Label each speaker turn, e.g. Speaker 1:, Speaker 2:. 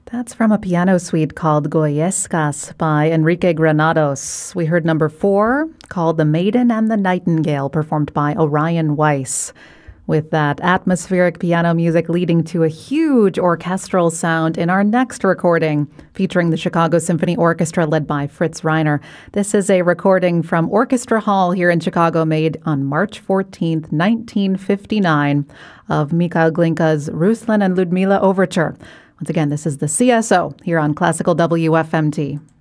Speaker 1: That's from a piano suite called Goyescas by Enrique Granados. We heard number 4 called The Maiden and the Nightingale, performed by Orion Weiss. With that atmospheric piano music leading to a huge orchestral sound in our next recording, featuring the Chicago Symphony Orchestra led by Fritz Reiner. This is a recording from Orchestra Hall here in Chicago, made on March 14th, 1959, of Mikhail Glinka's Ruslan and Ludmila Overture. Once again, this is the CSO here on Classical WFMT.